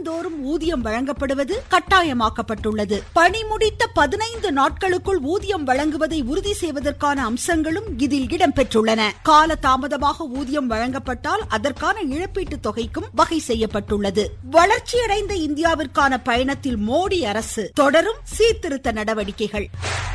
மாதந்தோறும் ஊதியம் வழங்கப்படுவது கட்டாயமாக்கப்பட்டுள்ளது. பணி முடித்த 15 நாட்களுக்குள் ஊதியம் வழங்குவதை உறுதி செய்வதற்கான அம்சங்களும் இதில் இடம்பெற்றுள்ளன. கால தாமதமாக ஊதியம் வழங்கப்பட்டால் அதற்கான இழப்பீட்டுத் தொகைக்கும் வகை செய்யப்பட்டுள்ளது. வளர்ச்சியடைந்த இந்தியாவிற்கான பயணத்தில் மோடி அரசு தொடரும் சீர்திருத்த நடவடிக்கைகள்.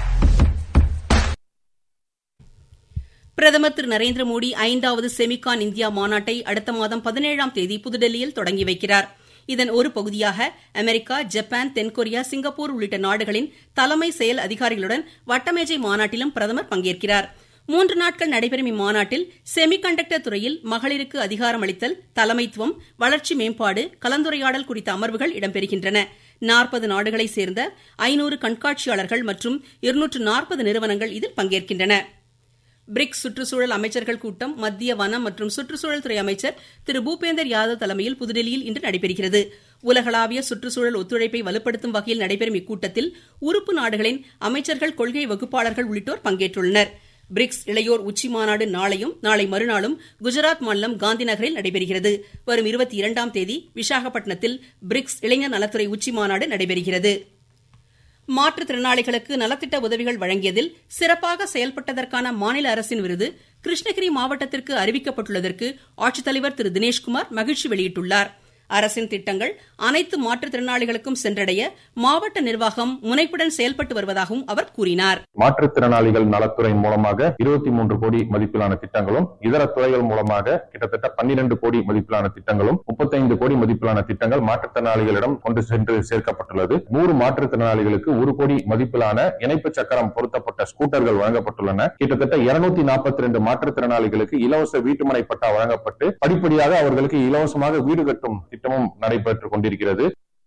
பிரதமர் திரு நரேந்திர மோடி 5வது செமிகான் இந்தியா மாநாட்டை அடுத்த மாதம் 17ஆம் தேதி புதுடெல்லியில் தொடங்கி வைக்கிறார். இதன் ஒரு பகுதியாக அமெரிக்கா, ஜப்பான், தென்கொரியா, சிங்கப்பூர் உள்ளிட்ட நாடுகளின் தலைமை செயல் அதிகாரிகளுடன் வட்டமேஜை மாநாட்டிலும் பிரதமர் பங்கேற்கிறார். 3 நாட்கள் நடைபெறும் இம்மாநாட்டில் செமிகண்டக்டர் துறையில் மகளிருக்கு அதிகாரமளித்தல், தலைமைத்துவம், வளர்ச்சி மேம்பாடு, கலந்துரையாடல் குறித்த அமர்வுகள் இடம்பெறுகின்றன. 40 நாடுகளைச் சேர்ந்த 500 கண்காட்சியாளர்கள் மற்றும் 240 நிறுவனங்கள் இதில் பங்கேற்கின்றன. பிரிக்ஸ் சுற்றுச்சூழல் அமைச்சர்கள் கூட்டம் மத்திய வனம் மற்றும் சுற்றுச்சூழல் துறை அமைச்சர் திரு பூபேந்தர் யாதவ் தலைமையில் புதுடெல்லியில் இன்று நடைபெறுகிறது. உலகளாவிய சுற்றுச்சூழல் ஒத்துழைப்பை வலுப்படுத்தும் வகையில் நடைபெறும் இக்கூட்டத்தில் உறுப்பு நாடுகளின் அமைச்சர்கள், கொள்கை வகுப்பாளர்கள் உள்ளிட்டோர் பங்கேற்றுள்ளனர். பிரிக்ஸ் இளையோர் உச்சி மாநாடு நாளையும் நாளை மறுநாளும் குஜராத் மாநிலம் காந்தி நகரில் நடைபெறுகிறது. வரும் 22ஆம் தேதி விசாகப்பட்டினத்தில் பிரிக்ஸ் இளைஞர் நலத்துறை உச்சி மாநாடு நடைபெறுகிறது. மாற்றுத்திறனாளிகளுக்கு நலத்திட்ட உதவிகள் வழங்கியதில் சிறப்பாக செயல்பட்டதற்கான மாநில அரசின் விருது கிருஷ்ணகிரி மாவட்டத்திற்கு அறிவிக்கப்பட்டுள்ளதற்கு ஆட்சித்தலைவர் திரு தினேஷ்குமார் மகிழ்ச்சி வெளியிட்டுள்ளார். அரசின் திட்டங்கள் அனைத்து மாற்றுத்திறனாளிகளுக்கும் சென்றடைய மாவட்ட நிர்வாகம் முனைப்புடன் செயல்பட்டு வருவதாகவும் அவர் கூறினார். மாற்றுத்திறனாளிகள் நலத்துறை மூலமாக 23 கோடி மதிப்பிலான திட்டங்களும், இதர துறைகள் மூலமாக கிட்டத்தட்ட 12 கோடி மதிப்பிலான திட்டங்களும், 35 கோடி மதிப்பிலான திட்டங்கள் மாற்றுத்திறனாளிகளிடம் கொண்டு சென்று சேர்க்கப்பட்டுள்ளது. 100 மாற்றுத்திறனாளிகளுக்கு 1 கோடி மதிப்பிலான இணைப்பு சக்கரம் பொருத்தப்பட்ட ஸ்கூட்டர்கள் வழங்கப்பட்டுள்ளன. கிட்டத்தட்ட 242 மாற்றுத்திறனாளிகளுக்கு இலவச வீட்டுமனை பட்டா வழங்கப்பட்டு படிப்படியாக அவர்களுக்கு இலவசமாக வீடு கட்டும் திட்டமும் நடைபெற்றுக் கொண்டிருக்கிறது.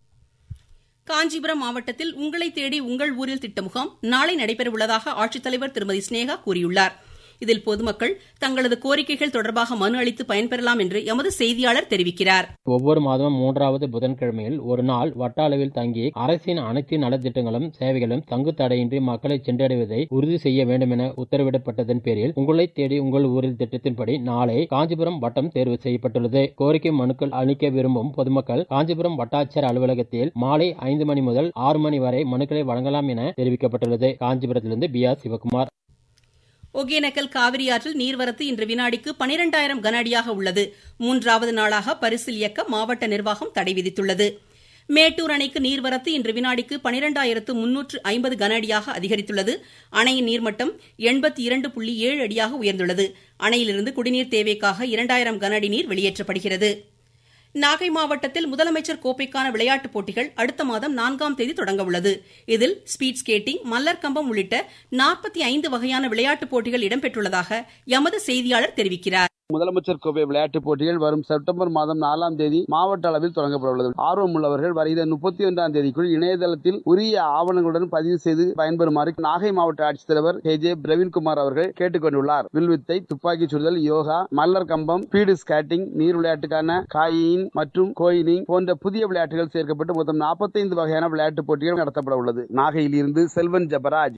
காஞ்சிபுரம் மாவட்டத்தில் உங்களை தேடி உங்கள் ஊரில் திட்ட முகாம் நாளை நடைபெறவுள்ளதாக ஆட்சித்தலைவர் திருமதி ஸ்னேகா கூறியுள்ளார். இதில் பொதுமக்கள் தங்களது கோரிக்கைகள் தொடர்பாக மனு அளித்து பயன்பெறலாம் என்று எமது செய்தியாளர் தெரிவிக்கிறார். ஒவ்வொரு மாதமும் 3வது புதன்கிழமையில் ஒரு நாள் வட்ட அளவில் தங்கி அரசின் அனைத்து நலத்திட்டங்களும் சேவைகளும் தங்கு தடையின்றி மக்களை சென்றடைவதை உறுதி செய்ய வேண்டும் என உத்தரவிடப்பட்டதன் பேரில் உங்களை தேடி உங்கள் ஊரில் திட்டத்தின்படி நாளை காஞ்சிபுரம் வட்டம் தேர்வு செய்யப்பட்டுள்ளது. கோரிக்கை மனுக்கள் அளிக்க விரும்பும் பொதுமக்கள் காஞ்சிபுரம் வட்டாட்சியர் அலுவலகத்தில் மாலை 5 மணி முதல் 6 மணி வரை மனுக்களை வழங்கலாம் என தெரிவிக்கப்பட்டுள்ளது. காஞ்சிபுரத்திலிருந்து பி. ஆர். சிவகுமார். ஒகேனக்கல் காவிரி ஆற்றில் நீர்வரத்து இன்று வினாடிக்கு 12,000 கன அடியாக உள்ளது. 3வது நாளாக பரிசில் இயக்க மாவட்ட நிர்வாகம் தடை விதித்துள்ளது. மேட்டூர் அணைக்கு நீர்வரத்து இன்று வினாடிக்கு 12,350 கன அடியாக அதிகரித்துள்ளது. அணையின் நீர்மட்டம் 82.7 அடியாக உயர்ந்துள்ளது. அணையிலிருந்து குடிநீர் தேவைக்காக 2,000 கன அடி நீர் வெளியேற்றப்படுகிறது. நாகை மாவட்டத்தில் முதலமைச்சர் கோப்பைக்கான விளையாட்டுப் போட்டிகள் அடுத்த மாதம் 4ஆம் தேதி தொடங்க உள்ளது. இதில் ஸ்பீட் ஸ்கேட்டிங், மல்லர் கம்பம் உள்ளிட்ட 45 வகையான விளையாட்டுப் போட்டிகள் இடம்பெற்றுள்ளதாக எமது செய்தியாளர் தெரிவிக்கிறார். முதலமைச்சர் கோப்பை விளையாட்டுப் போட்டிகள் வரும் செப்டம்பர் மாதம் 4ஆம் தேதி மாவட்ட அளவில் தொடங்கப்பட உள்ளது. ஆர்வம் உள்ளவர்கள் வருகிற 31ஆம் தேதிக்குள் இணையதளத்தில் உரிய ஆவணங்களுடன் பதிவு செய்து பயன்பெறுமாறு நாகை மாவட்ட ஆட்சித்தலைவர் கே.ஜே. பிரவீன்குமார் அவர்கள் கேட்டுக் கொண்டுள்ளார். வில்வித்தை, துப்பாக்கிச் சுடுதல், யோகா, மல்லர் கம்பம், ஸ்பீடு ஸ்கேட்டிங், நீர் விளையாட்டுக்கான காயின் மற்றும் கோயினிங் போன்ற புதிய விளையாட்டுகள் சேர்க்கப்பட்டு மொத்தம் 45 வகையான விளையாட்டுப் போட்டிகள் நடத்தப்பட உள்ளது. நாகையில் இருந்து செல்வன் ஜபராஜ்.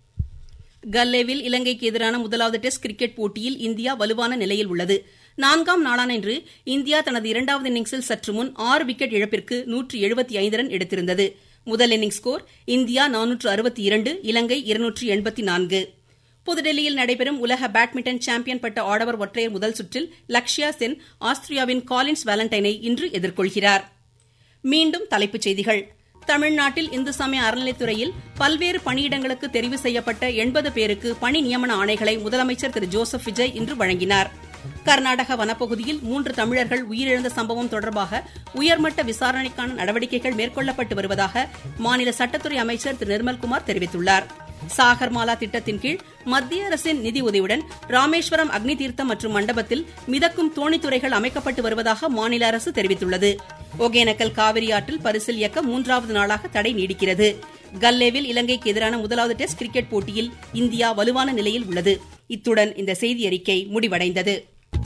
கல்லேவில் இலங்கைக்கு எதிரான முதலாவது டெஸ்ட் கிரிக்கெட் போட்டியில் இந்தியா வலுவான நிலையில் உள்ளது. 4ஆம் நாளான இன்று இந்தியா தனது 2வது இன்னிங்ஸில் சற்று முன் 6 விக்கெட் இழப்பிற்கு 175 ரன் எடுத்திருந்தது. முதல் இன்னிங்ஸ் ஸ்கோர் இந்தியா 462, இலங்கை 284. புதுடெல்லியில் நடைபெறும் உலக பேட்மிண்டன் சாம்பியன் பட்ட ஆடவர் ஒற்றையர் முதல் சுற்றில் லக்ஷயா சென் ஆஸ்திரியாவின் காலின்ஸ் வேலண்டைனை இன்று எதிர்கொள்கிறார். மீண்டும் தலைப்புச் செய்திகள். தமிழ்நாட்டில் இந்து சமய அறநிலைத்துறையில் பல்வேறு பணியிடங்களுக்கு தெரிவு செய்யப்பட்ட 80 பேருக்கு பணி நியமன ஆணைகளை முதலமைச்சர் திரு ஜோசப் விஜய் இன்று வழங்கினார். கர்நாடக வனப்பகுதியில் 3 தமிழர்கள் உயிரிழந்த சம்பவம் தொடர்பாக உயர்மட்ட விசாரணைக்கான நடவடிக்கைகள் மேற்கொள்ளப்பட்டு வருவதாக மாநில சட்டத்துறை அமைச்சர் திரு நிர்மல்குமார் தெரிவித்துள்ளார். சாகர்மாலா திட்டத்தின் கீழ் மத்திய அரசின் நிதி உதவியுடன் ராமேஸ்வரம் அக்னி தீர்த்தம் மற்றும் மண்டபத்தில் மிதக்கும் தோணித்துறைகள் அமைக்கப்பட்டு வருவதாக மாநில அரசு தெரிவித்துள்ளது. ஒகேனக்கல் காவிரி ஆற்றில் பரிசில் இயக்க 3வது நாளாக தடை நீடிக்கிறது. கல்லேவில் இலங்கைக்கு எதிரான முதலாவது டெஸ்ட் கிரிக்கெட் போட்டியில் இந்தியா வலுவான நிலையில் உள்ளது. இத்துடன் இந்த செய்தியறிக்கை முடிவடைந்தது.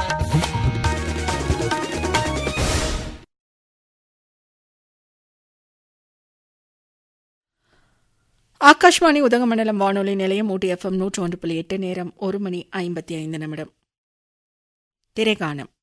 ஆகாஷ்வாணி உதகமண்டலம் வானொலி நிலையம் ஊட்டி FM 101.8. நேரம் 1 மணி 55 நிமிடம். திரைகானம்.